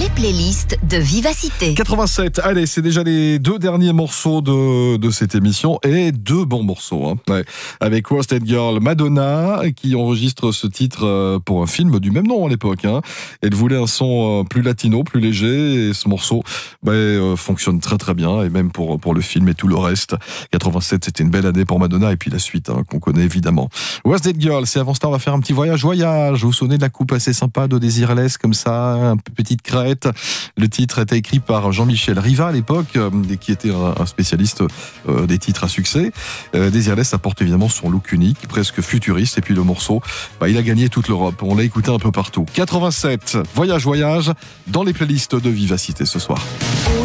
Les playlists de Vivacité. 87, allez, c'est déjà les 2 derniers morceaux de cette émission et 2 bons morceaux. Hein. Ouais. Avec Worsted Girl, Madonna, qui enregistre ce titre pour un film du même nom à l'époque. Hein. Elle voulait un son plus latino, plus léger, et ce morceau fonctionne très très bien, et même pour le film et tout le reste. 87, c'était une belle année pour Madonna, et puis la suite qu'on connaît évidemment. Worsted Girl, c'est avant ça, on va faire un petit voyage. Vous vous souvenez de la coupe assez sympa de Desireless, comme ça, un peu petite crête. Le titre était écrit par Jean-Michel Riva à l'époque, qui était un spécialiste des titres à succès. Desireless apporte évidemment son look unique, presque futuriste, et puis le morceau, il a gagné toute l'Europe. On l'a écouté un peu partout. 87, voyage, dans les playlists de Vivacité ce soir.